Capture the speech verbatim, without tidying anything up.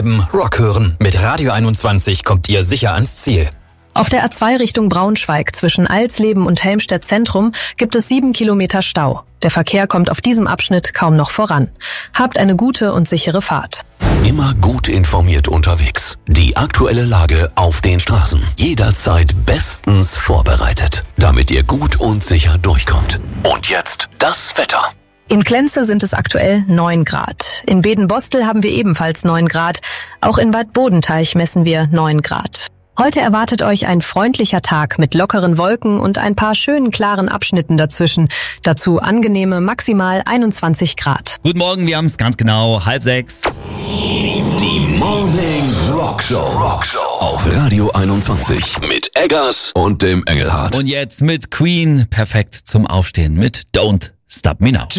Rock hören. Mit Radio einundzwanzig kommt ihr sicher ans Ziel. Auf der A zwei Richtung Braunschweig zwischen Alsleben und Helmstedt Zentrum gibt es sieben Kilometer Stau. Der Verkehr kommt auf diesem Abschnitt kaum noch voran. Habt eine gute und sichere Fahrt. Immer gut informiert unterwegs. Die aktuelle Lage auf den Straßen. Jederzeit bestens vorbereitet, damit ihr gut und sicher durchkommt. Und jetzt das Wetter. In Klenze sind es aktuell neun Grad. In Bedenbostel haben wir ebenfalls neun Grad. Auch in Bad Bodenteich messen wir neun Grad. Heute erwartet euch ein freundlicher Tag mit lockeren Wolken und ein paar schönen klaren Abschnitten dazwischen. Dazu angenehme maximal einundzwanzig Grad. Guten Morgen, wir haben es ganz genau, halb sechs. Die Morning Rock Show. Rock Show auf Radio einundzwanzig mit Eggers und dem Engelhardt. Und jetzt mit Queen, perfekt zum Aufstehen mit Don't Stop Me Now.